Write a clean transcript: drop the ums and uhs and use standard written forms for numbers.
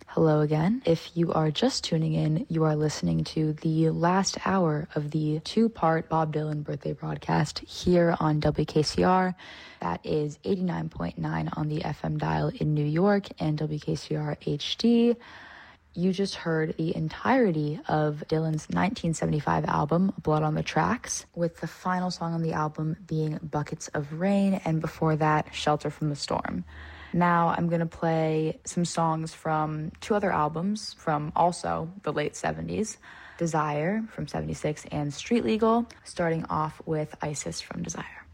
Hello again. If you are just tuning in, you are listening to the last hour of the two-part Bob Dylan birthday broadcast here on WKCR. That is 89.9 on the FM dial in New York and WKCR HD. You just heard the entirety of Dylan's 1975 album, Blood on the Tracks, with the final song on the album being Buckets of Rain, and before that, Shelter from the Storm. Now I'm going to play some songs from two other albums from also the late 70s, Desire from 76 and Street Legal, starting off with Isis from Desire.